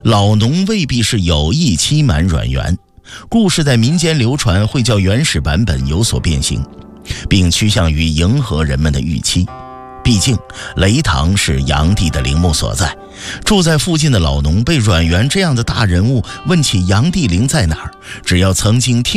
老农未必是有意欺瞒阮元，故事在民间流传会较原始版本有所变形，并趋向于迎合人们的预期。毕竟雷塘是杨帝的陵墓所在，住在附近的老农被阮元这样的大人物问起杨帝陵在哪儿，只要曾经听